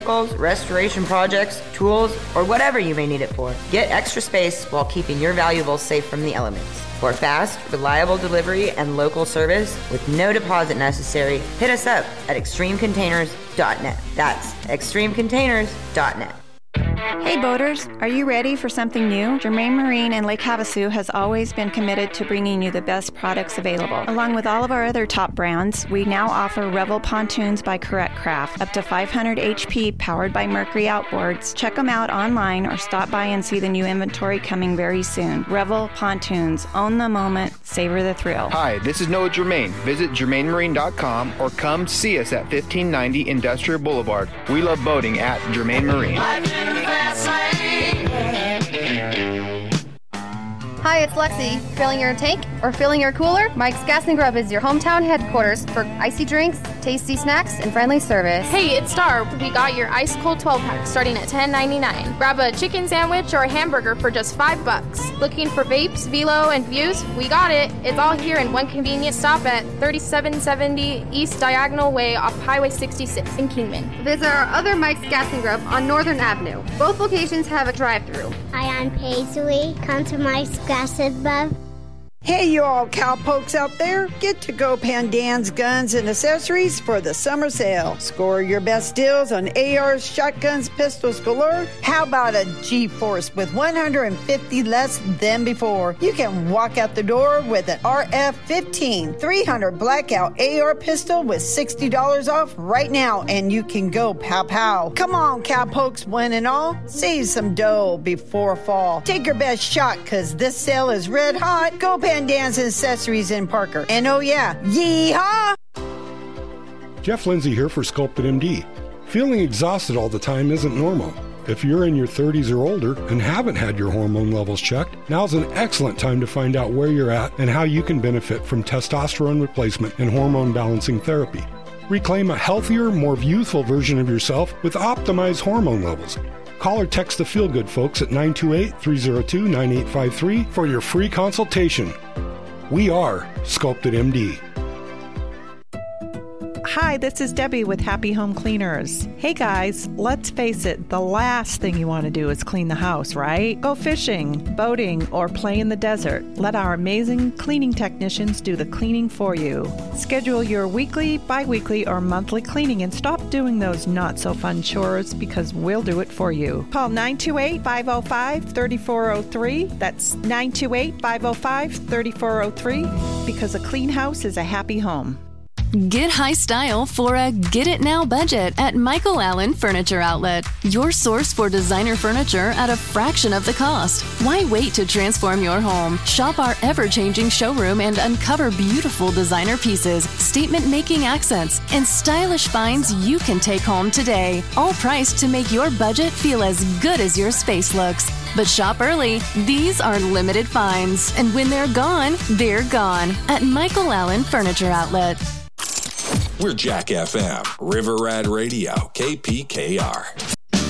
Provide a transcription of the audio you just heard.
vehicles, restoration projects, tools, or whatever you may need it for. Get extra space while keeping your valuables safe from the elements. For fast, reliable delivery and local service with no deposit necessary, hit us up at extremecontainers.net. That's extremecontainers.net. Hey boaters, are you ready for something new? Germain Marine and Lake Havasu has always been committed to bringing you the best products available. Along with all of our other top brands, we now offer Revel pontoons by Correct Craft, up to 500 HP, powered by Mercury outboards. Check them out online or stop by and see the new inventory coming very soon. Revel pontoons, own the moment, savor the thrill. Hi, this is Noah Germain. Visit germainmarine.com or come see us at 1590 Industrial Boulevard. We love boating at Germain Marine. Hi, it's Lexi. Filling your tank or filling your cooler? Mike's Gas and Grub is your hometown headquarters for icy drinks, tasty snacks, and friendly service. Hey, it's Star. We got your ice cold 12-pack starting at $10.99. Grab a chicken sandwich or a hamburger for just $5. Looking for vapes, velo, and views? We got it. It's all here in one convenient stop at 3770 East Diagonal Way off Highway 66 in Kingman. Visit our other Mike's Gas and Grub on Northern Avenue. Both locations have a drive-thru. Hi, I'm Paisley. Come to Mike's Gas and Grub. Hey, you all cowpokes out there. Get to Go Pandan's Guns and Accessories for the summer sale. Score your best deals on ARs, shotguns, pistols galore. How about a G-Force with 150 less than before? You can walk out the door with an RF-15 300 blackout AR pistol with $60 off right now, and you can go pow-pow. Come on, cowpokes, one and all. Save some dough before fall. Take your best shot, because this sale is red hot. Go Pandan's Accessories in Parker. And oh yeah, yeehaw! Jeff Lindsay here for Sculpted MD. Feeling exhausted all the time isn't normal. If you're in your 30s or older and haven't had your hormone levels checked, now's an excellent time to find out where you're at and how you can benefit from testosterone replacement and hormone balancing therapy. Reclaim a healthier, more youthful version of yourself with optimized hormone levels. Call or text the Feel Good folks at 928-302-9853 for your free consultation. We are Sculpted MD. Hi, this is Debbie with Happy Home Cleaners. Hey guys, let's face it, the last thing you want to do is clean the house, right? Go fishing, boating, or play in the desert. Let our amazing cleaning technicians do the cleaning for you. Schedule your weekly, bi-weekly, or monthly cleaning and stop doing those not-so-fun chores because we'll do it for you. Call 928-505-3403. That's 928-505-3403 because a clean house is a happy home. Get high style for a get it now budget at Michael Allen Furniture Outlet. Your source for designer furniture at a fraction of the cost. Why wait to transform your home? Shop our ever-changing showroom and uncover beautiful designer pieces, statement-making accents, and stylish finds you can take home today. All priced to make your budget feel as good as your space looks. But shop early. These are limited finds. And when they're gone at Michael Allen Furniture Outlet. We're Jack FM, River Rat Radio, KPKR.